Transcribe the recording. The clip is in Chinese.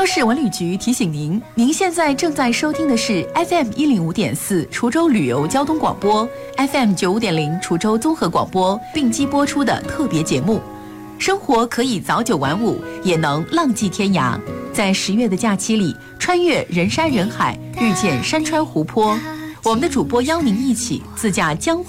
州市文旅局提醒您，您现在正在收听的是 FM105.4 滁州旅游交通广播 ，FM95.0 滁州综合广播并机播出的特别节目。生活可以早9晚5，也能浪迹天涯。在10月的假期里，穿越人山人海，遇见山川湖泊。我们的主播邀您一起自驾江